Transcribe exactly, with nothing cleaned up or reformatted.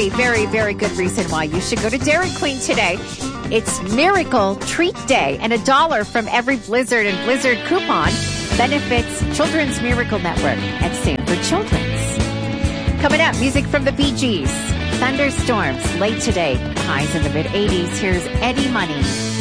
very, very, very good reason why you should go to Dairy Queen today. It's Miracle Treat Day, and a dollar from every Blizzard and Blizzard coupon benefits Children's Miracle Network at Sanford Children's. Coming up, music from the Bee Gees. Thunderstorms late today. Highs in the mid eighties. Here's Eddie Money.